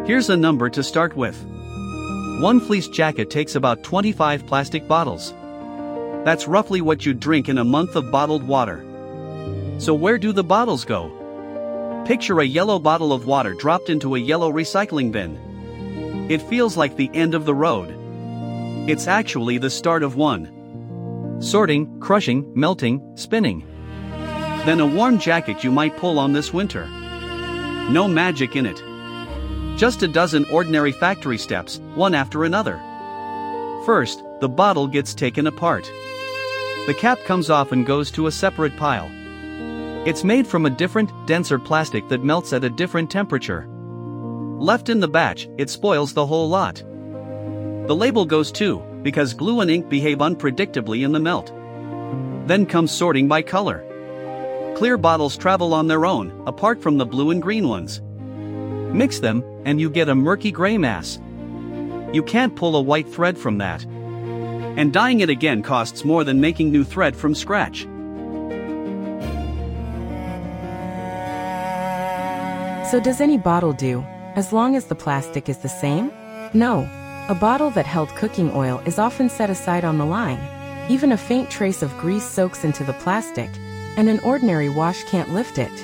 Here's a number to start with. One fleece jacket takes about 25 plastic bottles. That's roughly what you'd drink in a month of bottled water. So where do the bottles go? Picture a yellow bottle of water dropped into a yellow recycling bin. It feels like the end of the road. It's actually the start of one. Sorting, crushing, melting, spinning. Then a warm jacket you might pull on this winter. No magic in it. Just a dozen ordinary factory steps, one after another. First, the bottle gets taken apart. The cap comes off and goes to a separate pile. It's made from a different, denser plastic that melts at a different temperature. Left in the batch, it spoils the whole lot. The label goes too, because glue and ink behave unpredictably in the melt. Then comes sorting by color. Clear bottles travel on their own, apart from the blue and green ones. Mix them, and you get a murky gray mass. You can't pull a white thread from that. And dyeing it again costs more than making new thread from scratch. So does any bottle do, as long as the plastic is the same? No. A bottle that held cooking oil is often set aside on the line. Even a faint trace of grease soaks into the plastic, and an ordinary wash can't lift it.